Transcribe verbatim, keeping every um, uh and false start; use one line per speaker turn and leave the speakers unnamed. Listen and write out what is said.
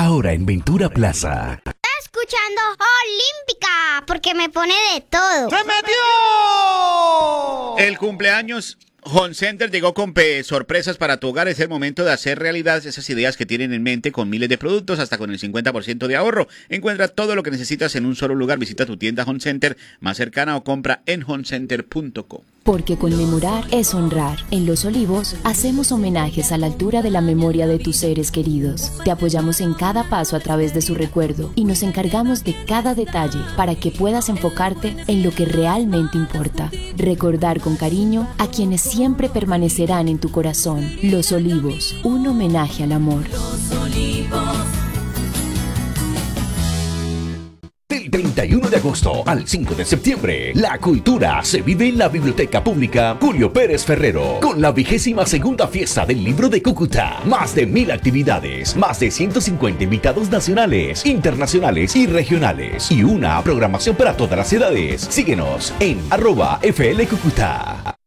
ahora en Ventura Plaza.
Escuchando Olímpica, porque me pone de todo.
¡Se metió!
El cumpleaños Home Center llegó con pe- sorpresas para tu hogar. Es el momento de hacer realidad esas ideas que tienen en mente, con miles de productos, hasta con el cincuenta por ciento de ahorro. Encuentra todo lo que necesitas en un solo lugar. Visita tu tienda Home Center más cercana o compra en home center punto com.
Porque conmemorar es honrar. En Los Olivos hacemos homenajes a la altura de la memoria de tus seres queridos. Te apoyamos en cada paso a través de su recuerdo y nos encargamos de cada detalle para que puedas enfocarte en lo que realmente importa. Recordar con cariño a quienes siempre permanecerán en tu corazón. Los Olivos, un homenaje al amor.
Los Olivos. Del treinta y uno de agosto al cinco de septiembre, la cultura se vive en la Biblioteca Pública Julio Pérez Ferrero, con la vigésima segunda fiesta del libro de Cúcuta. Más de mil actividades, más de ciento cincuenta invitados nacionales, internacionales y regionales, y una programación para todas las edades. Síguenos en arroba F L Cúcuta.